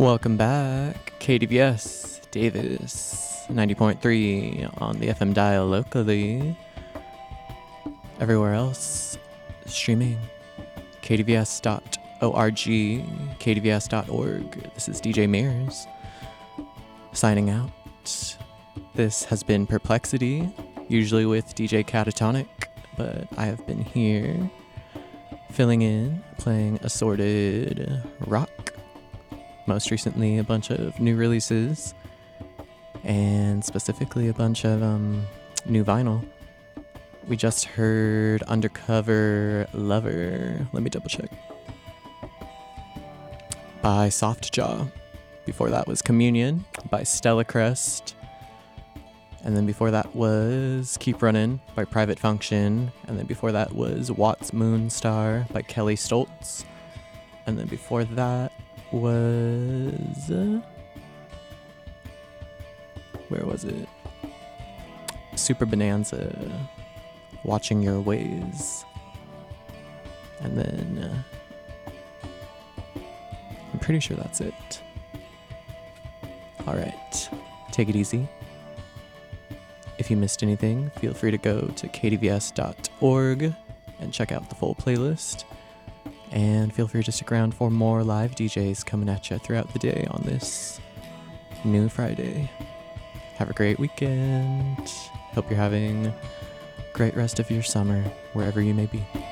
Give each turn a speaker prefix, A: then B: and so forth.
A: Welcome back, KDVS Davis, 90.3 on the FM dial locally. Everywhere else, streaming, kdvs.org, kdvs.org. This is DJ Mears, signing out. This has been Perplexity, usually with DJ Catatonic, but I have been here, filling in, playing assorted rock. Most recently, a bunch of new releases, and specifically a bunch of new vinyl. We just heard Undercover Lover. Let me double check. By Softjaw. Before that was Communion by Stella Crest. And then before that was Keep Runnin' by Private Function. And then before that was Watts Moonstar by Kelly Stoltz. And then before that was where was it? Super Bonanza, Watching Your Ways. And then I'm pretty sure that's it. All right, take it easy. If you missed anything, feel free to go to kdvs.org and check out the full playlist. And feel free to stick around for more live DJs coming at you throughout the day on this new Friday. Have a great weekend. Hope you're having a great rest of your summer, wherever you may be.